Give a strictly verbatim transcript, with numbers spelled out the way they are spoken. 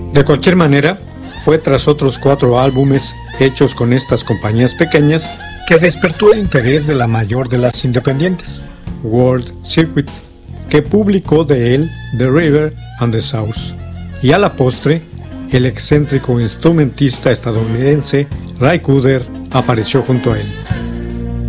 De cualquier manera, fue tras otros cuatro álbumes hechos con estas compañías pequeñas que despertó el interés de la mayor de las independientes, World Circuit, que publicó de él The River and the South, y a la postre, el excéntrico instrumentista estadounidense Ry Cooder apareció junto a él.